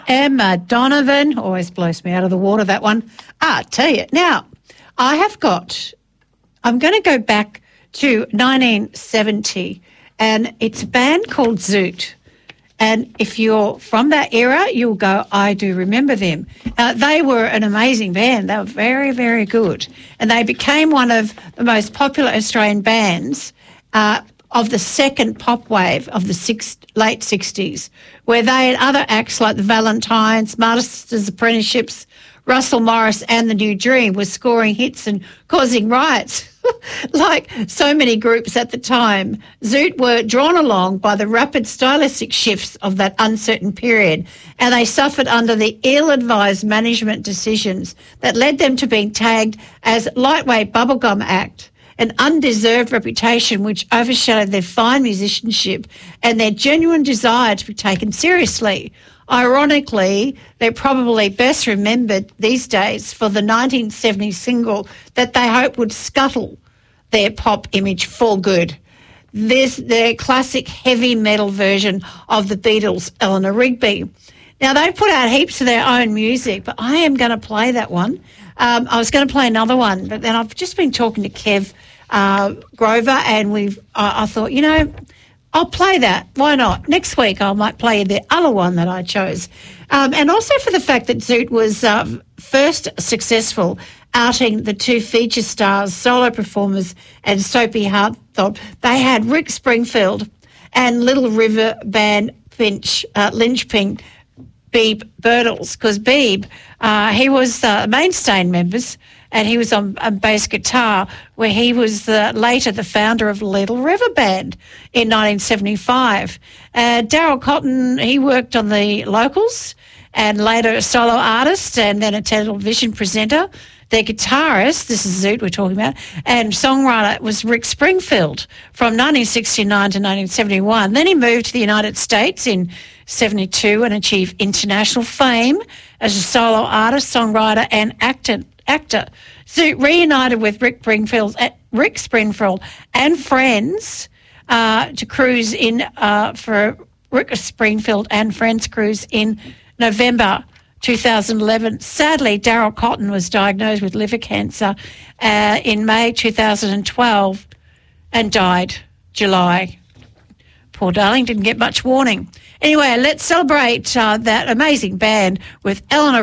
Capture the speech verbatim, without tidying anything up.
Emma Donovan. Always blows me out of the water, that one. Ah, tell you. Now, I have got, I'm going to go back to nineteen seventy, and it's a band called Zoot. And if you're from that era, you'll go, I do remember them. Uh, they were an amazing band. They were very, very good. And they became one of the most popular Australian bands uh, of the second pop wave of the six, late sixties, where they and other acts like the Valentines, Masters Apprenticeships, Russell Morris and the New Dream were scoring hits and causing riots. Like so many groups at the time, Zoot were drawn along by the rapid stylistic shifts of that uncertain period, and they suffered under the ill-advised management decisions that led them to being tagged as lightweight bubblegum act, an undeserved reputation which overshadowed their fine musicianship and their genuine desire to be taken seriously. Ironically, they're probably best remembered these days for the nineteen seventy single that they hoped would scuttle their pop image for good. This their classic heavy metal version of the Beatles' Eleanor Rigby. Now, they've put out heaps of their own music, but I am going to play that one. Um, I was going to play another one, but then I've just been talking to Kev uh, Grover, and we've. Uh, I thought, you know, I'll play that. Why not? Next week I might play the other one that I chose. Um, and also for the fact that Zoot was uh, first successful outing the two feature stars, solo performers and Soapy Hartthorpe. They had Rick Springfield and Little River Band Finch, uh, Lynchpin, Beeb Birtles, because Beeb, uh, he was uh, Mainstain members, and he was on, on bass guitar, where he was the, later the founder of Little River Band in nineteen seventy-five. Uh, Daryl Cotton, he worked on the Locals, and later a solo artist and then a television presenter. Their guitarist, this is Zoot we're talking about, and songwriter was Rick Springfield from nineteen sixty-nine to nineteen seventy-one. Then he moved to the United States in seventy-two and achieved international fame as a solo artist, songwriter and actor. actor. Zoot reunited with Rick Springfield, Rick Springfield and friends uh, to cruise in uh, for Rick Springfield and Friends cruise in November two thousand eleven. Sadly, Daryl Cotton was diagnosed with liver cancer uh, in May two thousand twelve and died July. Poor darling, didn't get much warning. Anyway, let's celebrate uh, that amazing band with Eleanor